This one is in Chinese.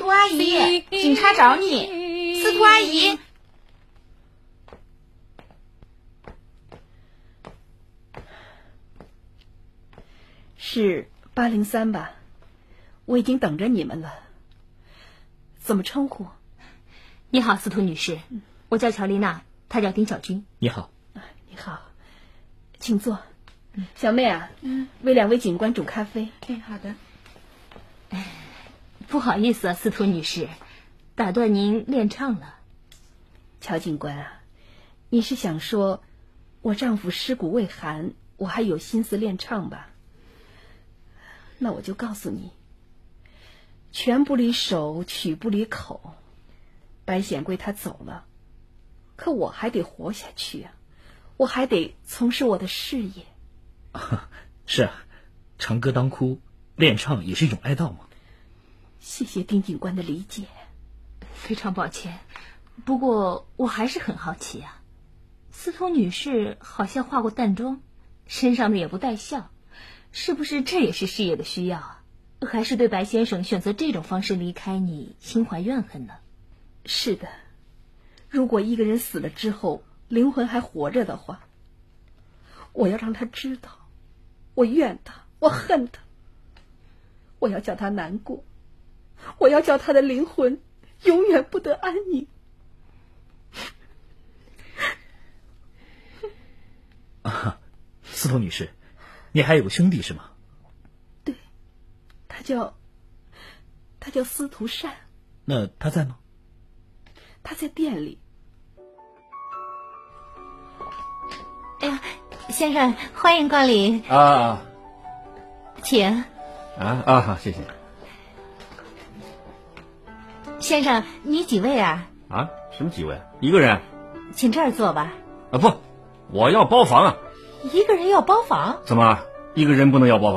徒阿姨，警察找你。司徒阿姨， 是803吧？我已经等着你们了。怎么称呼？ 你好，司徒女士，我叫乔丽娜，她叫丁小军。 你好。 你好，请坐。小妹啊，为2位警官煮咖啡。 好的。 不好意思啊，司徒女士，打断您练唱了。 乔警官啊，你是想说我丈夫尸骨未寒，我还有心思练唱吧？那我就告诉你，拳不离手，曲不离口。白显贵他走了，可我还得活下去啊，我还得从事我的事业。 是啊，长歌当哭，练唱也是一种哀悼嘛。 谢谢丁警官的理解。 非常抱歉，不过我还是很好奇啊。司徒女士好像化过淡妆，身上的也不带笑，是不是这也是事业的需要啊？还是对白先生选择这种方式离开你心怀怨恨呢？ 是的，如果一个人死了之后灵魂还活着的话，我要让他知道我怨他，我恨他，我要叫他难过，我要叫他的灵魂永远不得安宁。 司徒女士，你还有个兄弟是吗？ 对，他叫司徒善。 那他在吗？ 他在店里。 哎呀，先生，欢迎光临啊！ 请。 好，谢谢。 先生，你几位啊？ 啊，什么几位？一个人。 请这儿坐吧。 不，我要包房啊。 一个人要包房？ 怎么，一个人不能要包房？